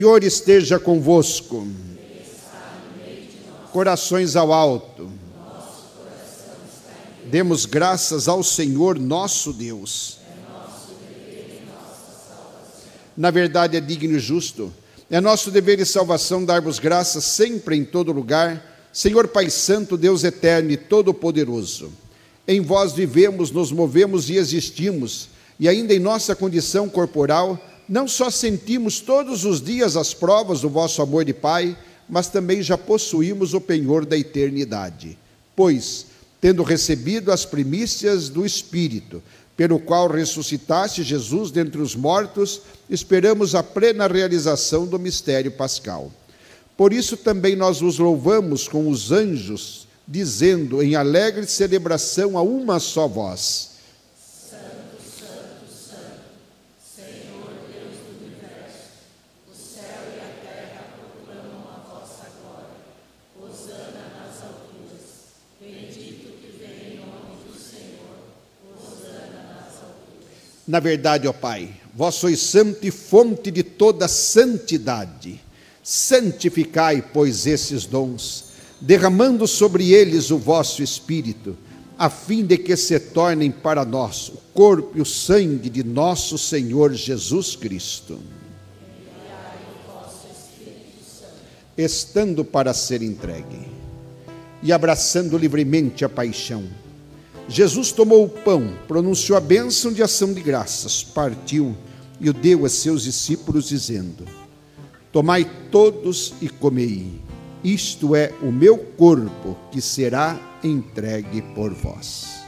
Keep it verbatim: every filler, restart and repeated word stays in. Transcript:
O Senhor esteja convosco. Corações ao alto. Demos graças ao Senhor nosso Deus. Na verdade é digno e justo. É nosso dever e salvação dar-vos graças sempre em todo lugar, Senhor Pai Santo, Deus eterno e todo-poderoso. Em vós vivemos, nos movemos e existimos, e ainda em nossa condição corporal, não só sentimos todos os dias as provas do vosso amor de Pai, mas também já possuímos o penhor da eternidade. Pois, tendo recebido as primícias do Espírito, pelo qual ressuscitaste Jesus dentre os mortos, esperamos a plena realização do mistério pascal. Por isso também nós vos louvamos com os anjos, dizendo em alegre celebração a uma só voz: na verdade, ó Pai, vós sois santo e fonte de toda santidade. Santificai, pois, esses dons, derramando sobre eles o vosso Espírito, a fim de que se tornem para nós o corpo e o sangue de nosso Senhor Jesus Cristo. Estando para ser entregue e abraçando livremente a paixão, Jesus tomou o pão, pronunciou a bênção de ação de graças, partiu e o deu a seus discípulos, dizendo: tomai todos e comei, isto é o meu corpo que será entregue por vós.